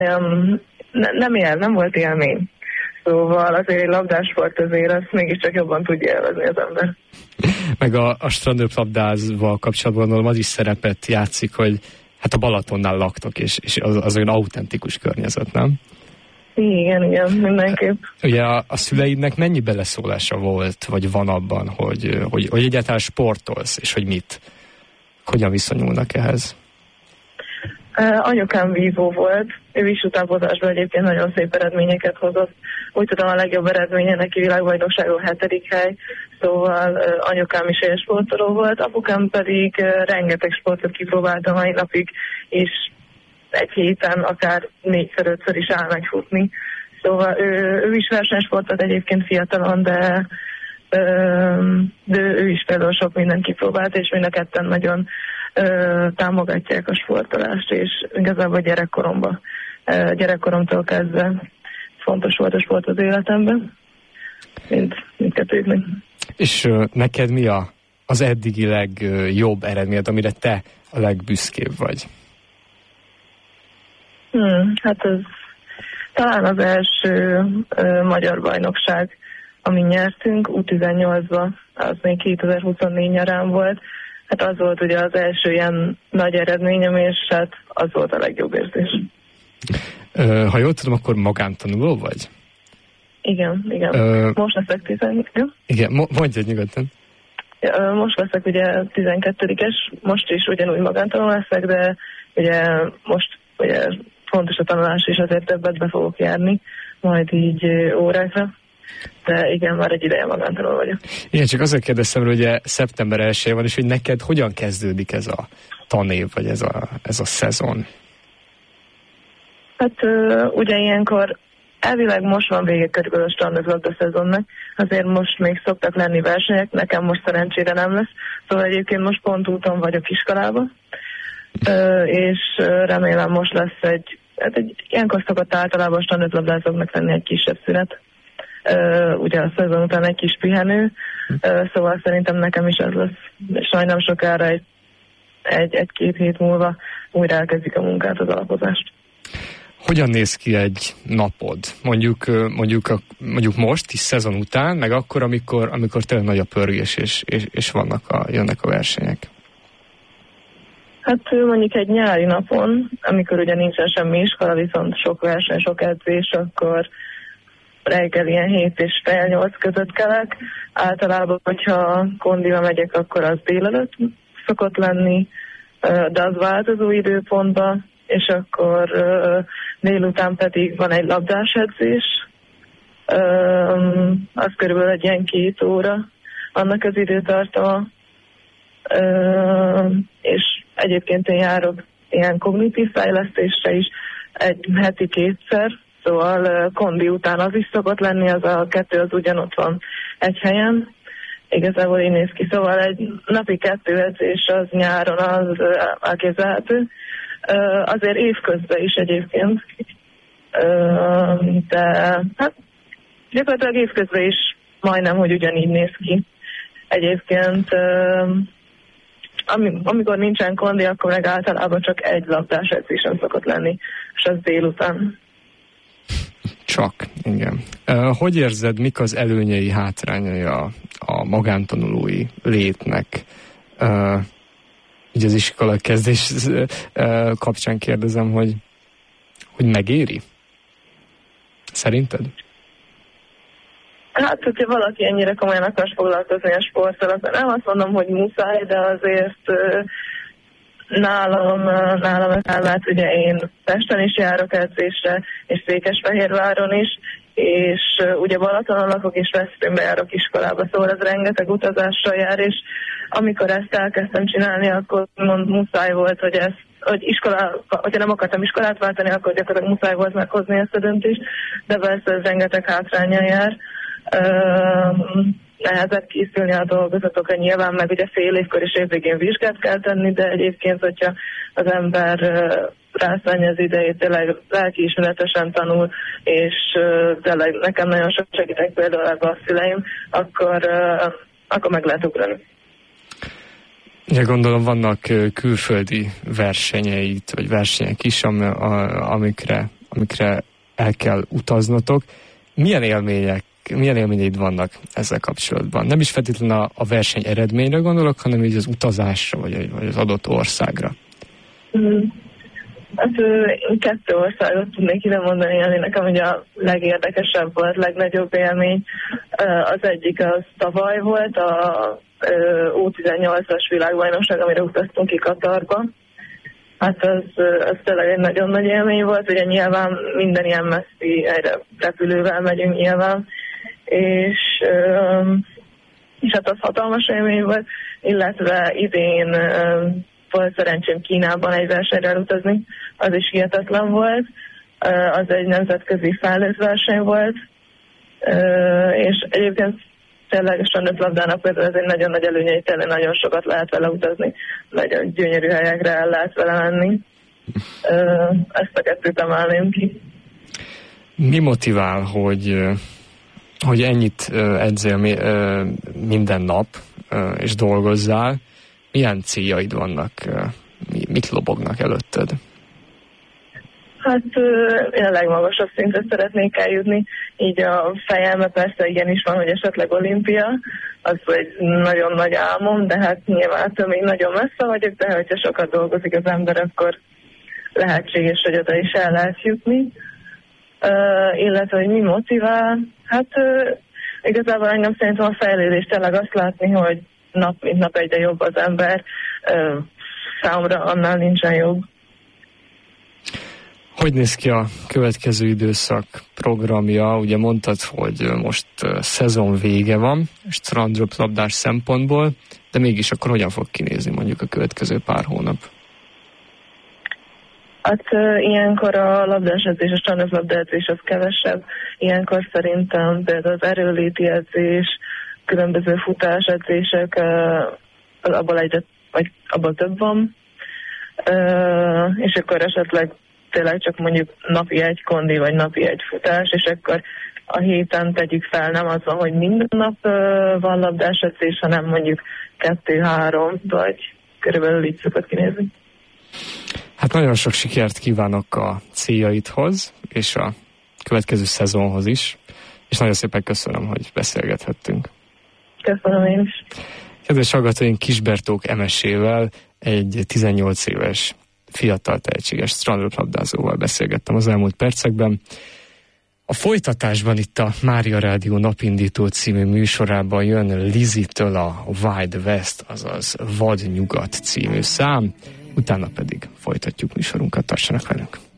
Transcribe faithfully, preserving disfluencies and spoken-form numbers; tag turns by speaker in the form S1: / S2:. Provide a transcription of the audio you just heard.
S1: Um, ne, nem él, nem volt élmény. Szóval azért egy labdásport azért azt mégiscsak jobban tudja élvezni az ember.
S2: Meg a, a strandröplabdázval kapcsolatban gondolom az is szerepet játszik, hogy hát a Balatonnál laktok, és, és az, az olyan autentikus környezet, nem?
S1: Igen, igen, mindenképp.
S2: Ugye a, a szüleidnek mennyi beleszólása volt, vagy van abban, hogy, hogy, hogy egyáltalán sportolsz, és hogy mit? Hogyan viszonyulnak ehhez?
S1: Uh, anyukám vívó volt, ő is utánpótlásban egyébként nagyon szép eredményeket hozott. Úgy tudom, a legjobb eredménye neki világbajnokságon hetedik hely, szóval uh, anyukám is élsportoló volt, apukám pedig uh, rengeteg sportot kipróbált a mai napig, és egy héten akár négyszer-ötször is elmegy futni. Szóval ő, ő is versenysportot egyébként fiatalon, de, de ő is például sok mindent kipróbált, és mind a ketten nagyon ö, támogatják a sportolást, és igazából gyerekkoromban, ö, gyerekkoromtól kezdve fontos volt a sport az életemben, mint mindkettőknek.
S2: És ö, neked mi a, az eddigi legjobb eredményed, amire te a legbüszkébb vagy?
S1: Hmm, hát ez talán az első ö, magyar bajnokság, amin nyertünk, U tizennyolcban, az még kétezer-huszonnégy nyarán volt. Hát az volt ugye az első ilyen nagy eredményem, és hát az volt a legjobb érzés.
S2: Ö, ha jól tudom, akkor magántanuló vagy?
S1: Igen, igen.
S2: Ö,
S1: Most leszek tizenkettő.
S2: Igen, mo- mondjad nyugodtan.
S1: Most leszek ugye tizenkettődikes, most is ugyanúgy magántanuló leszek, de ugye most ugye fontos a tanulás, és azért többet be fogok járni, majd így órákra. De igen, már egy ideje magántanuló vagyok.
S2: Igen, csak azért kérdeztem, hogy ugye szeptember elsején van, és hogy neked hogyan kezdődik ez a tanév, vagy ez a, ez a szezon?
S1: Hát ugye ilyenkor elvileg most van vége körülbelül a strandröplabda szezonnak, azért most még szoktak lenni versenyek, nekem most szerencsére nem lesz, szóval egyébként most pont úton vagyok iskolába, és remélem most lesz egy, hát egy ilyenkor szokott általában strandröplabdázóknak lenni egy kisebb szünet, ugye a szezon után egy kis pihenő, szóval szerintem nekem is ez lesz, és majdnem sokára egy, egy, egy-két hét múlva újra elkezdik a munkát, az alapozást.
S2: Hogyan néz ki egy napod? Mondjuk, mondjuk, a, mondjuk most is szezon után, meg akkor, amikor, amikor tényleg nagy a pörgés, és, és, és vannak a, jönnek a versenyek?
S1: Hát mondjuk egy nyári napon, amikor ugye nincsen semmi iskola, viszont sok verseny, sok edzés, akkor reggel ilyen hét és fél nyolc között kelek. Általában, hogyha kondiba megyek, akkor az délelőtt szokott lenni, de az változó időpontban, és akkor délután pedig van egy labdás edzés, az körülbelül egy ilyen két óra, annak az időtartama, és egyébként én járok ilyen kognitív fejlesztésre is egy heti kétszer, szóval kondi után az is szokott lenni, az a kettő az ugyanott van egy helyen. Igazából így néz ki, szóval egy napi kettő edzés az nyáron az elképzelhető. Azért évközben is egyébként, de hát gyakorlatilag évközben is majdnem, hogy ugyanígy néz ki. Egyébként amikor nincsen kondi, akkor meg általában csak egy labdás edzésen szokott lenni, és az délután.
S2: Csak, igen. Uh, hogy érzed, mik az előnyei, hátrányai a, a magántanulói létnek? Uh, így az iskola kezdés uh, kapcsán kérdezem, hogy, hogy megéri? Szerinted?
S1: Hát, hogyha valaki ennyire komolyan akar foglalkozni a sporttal, akkor nem azt mondom, hogy muszáj, de azért uh, nálam, nálam ez állát, ugye én Pesten is járok edzésre, és Székesfehérváron is, és uh, ugye Balatonon lakok, és Veszprémbe járok iskolába, szóval ez rengeteg utazással jár, és amikor ezt elkezdtem csinálni, akkor mond, muszáj volt, hogy ezt, hogy iskola, hogyha nem akartam iskolát váltani, akkor gyakorlatilag muszáj volt meghozni ezt a döntést, de persze ez rengeteg hátránnyal jár. Uh, nehezebb készülni a dolgozatokra nyilván, meg ugye fél évkor és évvégén vizsgát kell tenni, de egyébként, hogyha az ember uh, rászánja az idejét, tényleg lelkiismeretesen tanul, és uh, tényleg nekem nagyon sok segítek például ebbe a szüleim, akkor, uh, akkor meg lehet ugrani.
S2: Ja, gondolom vannak külföldi versenyeit, vagy versenyek is, am, a, amikre amikre el kell utaznatok. Milyen élmények, milyen élményeid vannak ezzel kapcsolatban? Nem is feltétlenül a, a verseny eredményre gondolok, hanem így az utazásra, vagy, vagy az adott országra.
S1: Mm. Hát én kettő országot tudnék ide mondani, ami nekem ugye a legérdekesebb volt, legnagyobb élmény. Az egyik az tavaly volt, a U tizennyolcas világbajnokság, amire utaztunk ki Katarba. Hát az, az tényleg egy nagyon nagy élmény volt, ugye nyilván minden ilyen messzi repülővel megyünk nyilván, és, és hát az hatalmas élmény volt, illetve idén volt szerencsém Kínában egy versenyre elutazni, az is hihetetlen volt, az egy nemzetközi felnőtt verseny volt, és egyébként tényleg a strandlabdának például ez egy nagyon nagy előnye, tényleg nagyon sokat lehet vele utazni, nagyon gyönyörű helyekre el lehet vele menni. Ezt a kettőt emelném ki.
S2: Mi motivál, hogy, hogy ennyit edzél minden nap, és dolgozzál? Milyen céljaid vannak? Mit lobognak előtted?
S1: Hát én a legmagasabb szintre szeretnék eljutni, így a fejembe persze igenis van, hogy esetleg olimpia, az egy nagyon nagy álmom, de hát nyilván még nagyon messze vagyok, de hogyha sokat dolgozik az ember, akkor lehetséges, hogy oda is el lehet jutni. Uh, illetve, hogy mi motivál, hát uh, igazából engem szerintem a fejlődés tényleg azt látni, hogy nap mint nap egyre jobb az ember, uh, számomra annál nincsen jobb.
S2: Hogy néz ki a következő időszak programja? Ugye mondtad, hogy most szezon vége van, strandröplabdás szempontból, de mégis akkor hogyan fog kinézni mondjuk a következő pár hónap?
S1: Hát ilyenkor a labdás edzés, a strandröplabda edzés az kevesebb. Ilyenkor szerintem például az erőléti edzés, különböző futás edzések, abból egyre, vagy abból több van. És akkor esetleg tényleg csak mondjuk napi egy kondi, vagy napi egy futás, és akkor a héten tegyük fel, nem az van, hogy minden nap uh, van labdás edzés, hanem mondjuk kettő-három, vagy körülbelül így szokott kinézni.
S2: Hát nagyon sok sikert kívánok a céljaidhoz, és a következő szezonhoz is, és nagyon szépen köszönöm, hogy beszélgethettünk.
S1: Köszönöm én is.
S2: Kedves hallgatóink, Kisbertók Emesével, egy tizennyolc éves fiatal tehetséges strandröplabdázóval beszélgettem az elmúlt percekben. A folytatásban itt a Mária Rádió Napindító című műsorában jön Lizzie-től a Wild West, azaz Vad Nyugat című szám, utána pedig folytatjuk műsorunkat, tartsanak velünk.